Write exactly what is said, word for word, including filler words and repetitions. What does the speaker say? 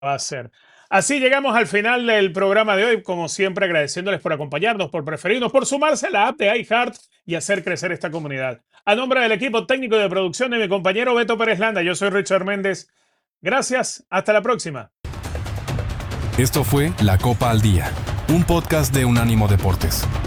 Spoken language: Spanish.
va a ser. Así llegamos al final del programa de hoy, como siempre agradeciéndoles por acompañarnos, por preferirnos, por sumarse a la app de iHeart y hacer crecer esta comunidad. A nombre del equipo técnico de producción de mi compañero Beto Pérez Landa, yo soy Richard Méndez. Gracias, hasta la próxima. Esto fue La Copa al Día, un podcast de Unánimo Deportes.